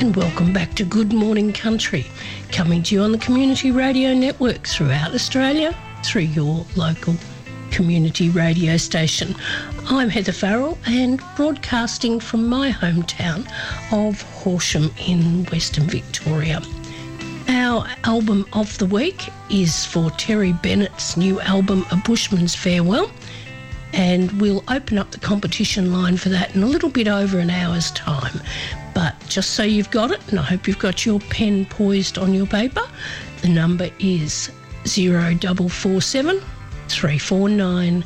and welcome back to Good Morning Country, coming to you on the Community Radio Network throughout Australia, through your local community radio station. I'm Heather Farrell and broadcasting from my hometown of Horsham in Western Victoria. Our album of the week is for Terry Bennett's new album, A Bushman's Farewell, and we'll open up the competition line for that in a little bit over an hour's time. But just so you've got it, and I hope you've got your pen poised on your paper, the number is 0447 349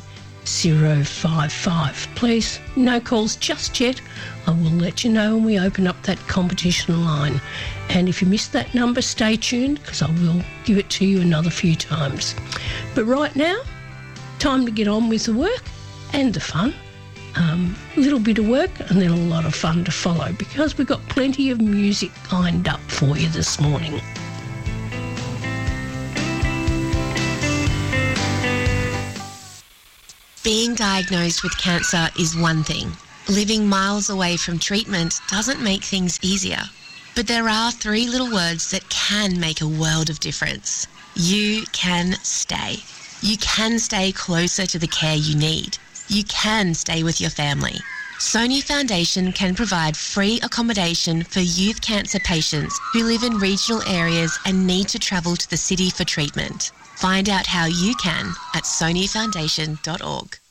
055. Please, no calls just yet. I will let you know when we open up that competition line. And if you missed that number, stay tuned because I will give it to you another few times. But right now, time to get on with the work and the fun. A little bit of work and then a lot of fun to follow because we've got plenty of music lined up for you this morning. Being diagnosed with cancer is one thing. Living miles away from treatment doesn't make things easier. But there are 3 little words that can make a world of difference. You can stay. You can stay closer to the care you need. You can stay with your family. Sony Foundation can provide free accommodation for youth cancer patients who live in regional areas and need to travel to the city for treatment. Find out how you can at sonyfoundation.org.